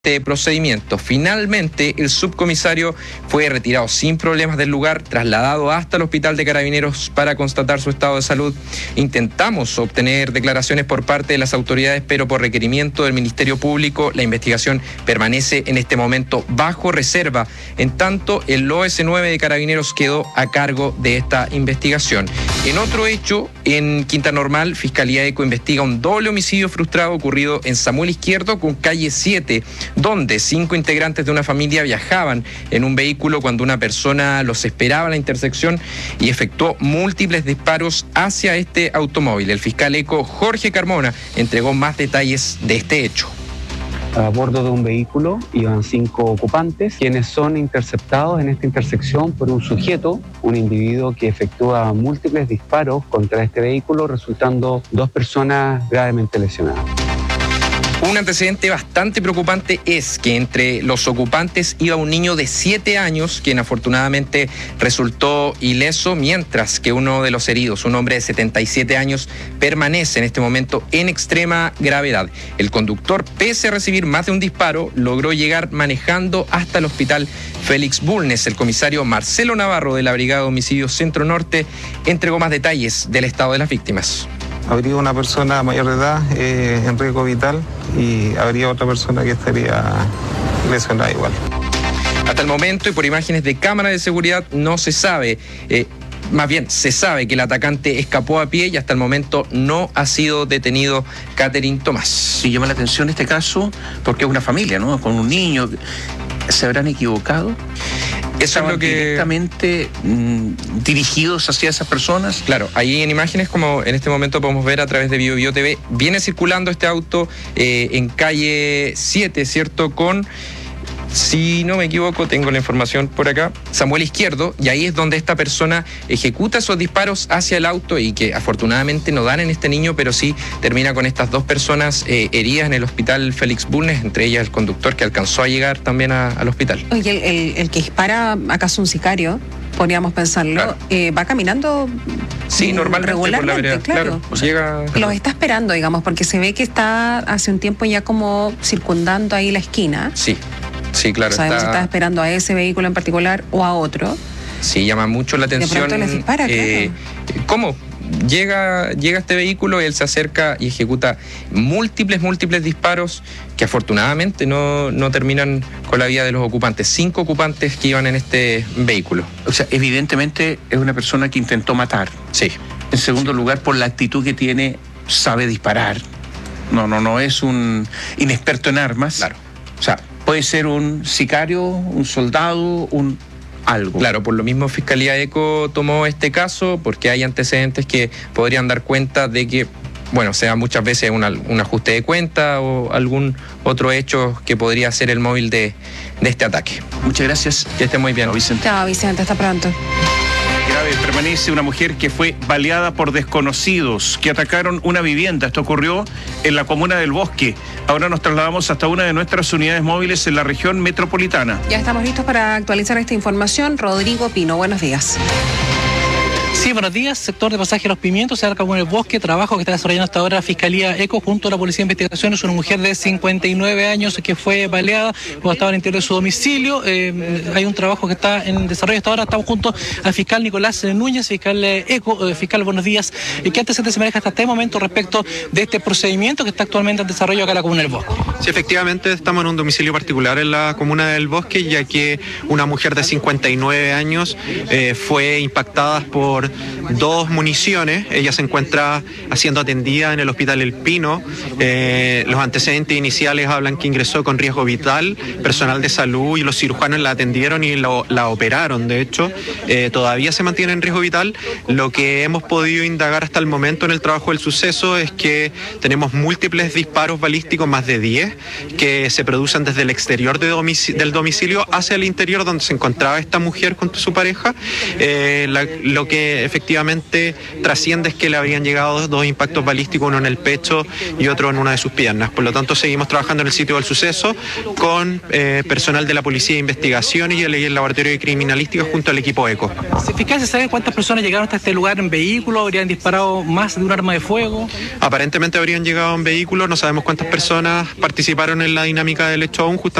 este procedimiento. Finalmente, el subcomisario fue retirado sin problemas del lugar, trasladado hasta el hospital de Carabineros para constatar su estado de salud. Intentamos obtener declaraciones por parte de las autoridades, pero por requerimiento del Ministerio Público, la investigación permanece en este momento bajo reserva. En tanto, el OS9 de Carabineros quedó a cargo de esta investigación. En otro hecho, en Quinta Normal, Fiscalía ECO investiga un doble homicidio frustrado ocurrido en Samuel Izquierdo con calle 7, donde 5 integrantes de una familia viajaban en un vehículo cuando una persona los esperaba en la intersección y efectuó múltiples disparos hacia este automóvil. El fiscal ECO, Jorge Carmona, entregó más detalles de este hecho. A bordo de un vehículo iban 5 ocupantes, quienes son interceptados en esta intersección por un sujeto, un individuo que efectúa múltiples disparos contra este vehículo, resultando 2 personas gravemente lesionadas. Un antecedente bastante preocupante es que entre los ocupantes iba un niño de 7 años, quien afortunadamente resultó ileso, mientras que uno de los heridos, un hombre de 77 años, permanece en este momento en extrema gravedad. El conductor, pese a recibir más de un disparo, logró llegar manejando hasta el hospital Félix Bulnes. El comisario Marcelo Navarro de la Brigada de Homicidios Centro Norte entregó más detalles del estado de las víctimas. Habría una persona mayor de edad en riesgo vital y habría otra persona que estaría lesionada igual. Hasta el momento y por imágenes de cámara de seguridad no se sabe, más bien se sabe que el atacante escapó a pie y hasta el momento no ha sido detenido Catherine Tomás. Y llama la atención este caso porque es una familia, ¿no? Con un niño. ¿Se habrán equivocado? Eso es lo que... directamente dirigidos hacia esas personas. Claro, ahí en imágenes, como en este momento podemos ver a través de BioBio TV, viene circulando este auto en calle 7, ¿cierto? Con, si no me equivoco, tengo la información por acá, Samuel Izquierdo, y ahí es donde esta persona ejecuta esos disparos hacia el auto y que afortunadamente no dan en este niño, pero sí termina con estas 2 personas heridas en el hospital Félix Bulnes, entre ellas el conductor que alcanzó a llegar también al hospital. Oye, el que dispara, ¿acaso un sicario? Podríamos pensarlo. Claro. Va caminando sí, normalmente regularmente, por la vereda. claro. O sea, llega... Los está esperando, digamos, porque se ve que está hace un tiempo ya como circundando ahí la esquina. Sí, claro. Sabemos si está esperando a ese vehículo en particular o a otro. Sí, llama mucho la atención. De pronto les dispara, claro. ¿Cómo? Llega este vehículo, él se acerca y ejecuta múltiples disparos que afortunadamente no terminan con la vida de los ocupantes. 5 ocupantes que iban en este vehículo. O sea, evidentemente es una persona que intentó matar. Sí. En segundo lugar, por la actitud que tiene, sabe disparar. No es un inexperto en armas. Claro. O sea, puede ser un sicario, un soldado, algo. Claro, por lo mismo Fiscalía ECO tomó este caso porque hay antecedentes que podrían dar cuenta de que, bueno, sea muchas veces un ajuste de cuenta o algún otro hecho que podría ser el móvil de este ataque. Muchas gracias. Que esté muy bien. Chao, Vicente. Chao, Vicente, hasta pronto. Grave permanece una mujer que fue baleada por desconocidos que atacaron una vivienda. Esto ocurrió en la comuna del Bosque. Ahora nos trasladamos hasta una de nuestras unidades móviles en la región metropolitana. Ya estamos listos para actualizar esta información. Rodrigo Pino, buenos días. Sí, buenos días. Sector de Pasaje Los Pimientos, cerca con el Bosque, trabajo que está desarrollando hasta ahora Fiscalía ECO junto a la Policía de Investigaciones. Una mujer de 59 años que fue baleada cuando estaba en el interior de su domicilio. Hay un trabajo que está en desarrollo hasta ahora. Estamos junto al fiscal Nicolás Núñez, fiscal ECO. Fiscal, buenos días. ¿Qué antecedentes se maneja hasta este momento respecto de este procedimiento que está actualmente en desarrollo acá en la comuna del Bosque? Sí, efectivamente, estamos en un domicilio particular en la comuna del Bosque, ya que una mujer de 59 años fue impactada por 2 municiones. Ella se encuentra siendo atendida en el Hospital El Pino. Los antecedentes iniciales hablan que ingresó con riesgo vital. Personal de salud y los cirujanos la atendieron y la operaron. De hecho, todavía se mantiene en riesgo vital. Lo que hemos podido indagar hasta el momento en el trabajo del suceso es que tenemos múltiples disparos balísticos, más de 10, que se producen desde el exterior del domicilio hacia el interior donde se encontraba esta mujer con su pareja. efectivamente trasciende es que le habrían llegado 2 impactos balísticos, uno en el pecho y otro en una de sus piernas. Por lo tanto, seguimos trabajando en el sitio del suceso con personal de la Policía de Investigación y el Laboratorio de Criminalística junto al equipo ECO. Fiscal, ¿se sabe cuántas personas llegaron hasta este lugar en vehículo? ¿Habrían disparado más de un arma de fuego? Aparentemente habrían llegado en vehículo, no sabemos cuántas personas participaron en la dinámica del hecho aún,